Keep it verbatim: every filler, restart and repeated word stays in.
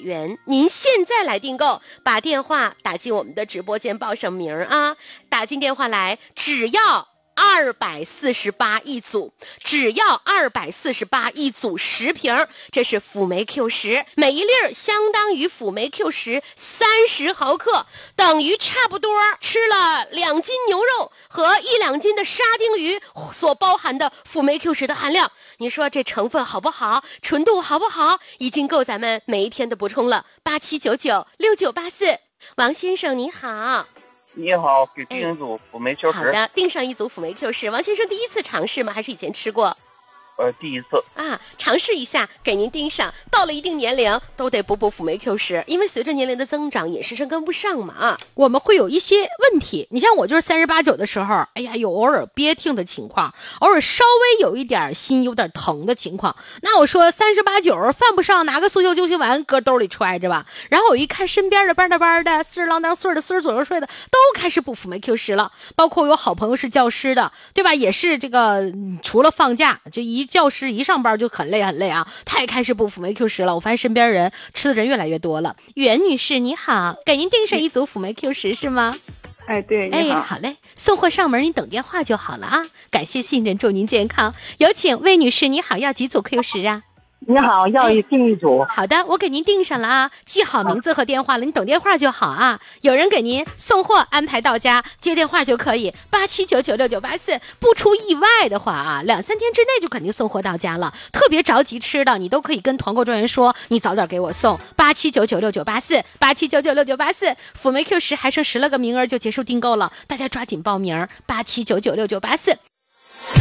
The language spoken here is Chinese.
元。您现在来订购，把电话打进我们的直播间，报上名啊，打进电话来，只要二百四十八一组，只要二百四十八一组十瓶，这是辅酶 Q 十，每一粒相当于辅酶 Q 十三十毫克，等于差不多吃了两斤牛肉和一两斤的沙丁鱼所包含的辅酶 Q 十的含量。你说这成分好不好？纯度好不好？已经够咱们每一天的补充了。八七九九六九八四，王先生你好。 你好，给订一组辅酶 Q 十。 好的，订上一组辅酶 Q 十。王先生第一次尝试吗？还是以前吃过？ 呃，第一次啊，尝试一下，给您盯上。到了一定年龄，都得补补辅酶 Q 十，因为随着年龄的增长，饮食上跟不上嘛啊， 我们会有一些问题。你像我就是三十八九的时候，哎呀，有偶尔憋挺的情况，偶尔稍微有一点心有点疼的情况。那我说三十八九犯不上，拿个速效救心丸搁兜里揣着吧。然后我一看身边的班的班的四十郎当岁的四十左右岁的都开始补辅酶 Q 十了，包括我有好朋友是教师的，对吧？也是这个、嗯、除了放假，这一教师一上班就很累很累啊，他也开始补辅酶 Q 十了。我发现身边人吃的人越来越多了。袁女士你好，给您订上一组辅酶 Q 十是吗？ 哎，对，你好。 哎，好嘞，送货上门您等电话就好了啊。感谢信任，祝您健康。有请魏女士你好，要几组 Q 十啊？ 你好，要一订一组。 好的，我给您订上了啊，记好名字和电话了，你等电话就好啊。有人给您送货安排到家，接电话就可以。八七九九六九八四，不出意外的话啊，两三天之内就肯定送货到家了。特别着急吃的，你都可以跟团购专员说，你早点给我送。八七九九六九八四，八七九九六九八四，辅酶 Q 十还剩十来个名额就结束订购了，大家抓紧报名。八七九九六九八四，